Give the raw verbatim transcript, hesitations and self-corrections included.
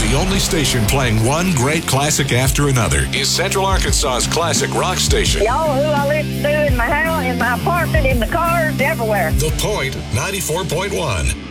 The only station playing one great classic after another is Central Arkansas's classic rock station. Y'all who I listen to in my house, in my apartment, in the cars, everywhere. The Point ninety-four point one.